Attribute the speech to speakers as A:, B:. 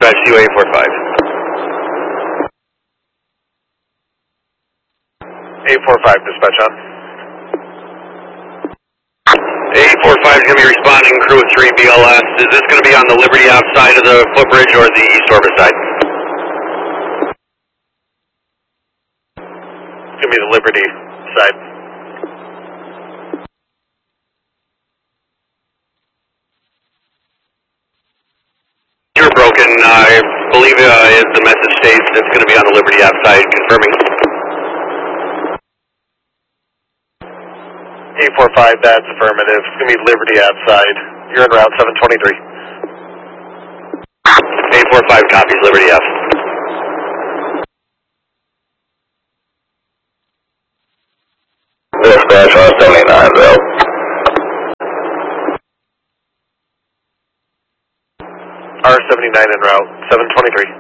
A: dispatch, CUA 845.
B: 845, dispatch on.
A: 845 is going to be responding, crew of 3 BLS. Is this going to be on the Liberty Ave side of the footbridge or the East Orbit side?
B: It's going to be the Liberty side.
A: You're broken. I believe as the message states it's going to be on the Liberty Ave side, confirming.
B: 845, that's affirmative. It's going to be Liberty Ave side. You're en route 723.
A: 845 copies, Liberty Ave.
C: Dispatch R79, route.
B: R79 en route 723.